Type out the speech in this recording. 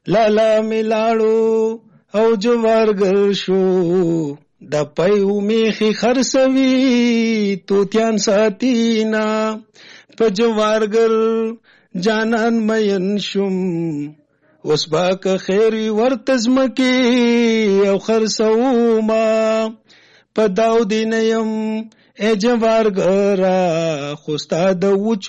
لالا ملاړو او جوارګر شو د پيو میخي خرسوي توتیان ساتینا په جوارګر جانان مین شم اوس باک خیری ورتزمکی او خرسو ما په داو دینیم ای جوارګرا خوستا د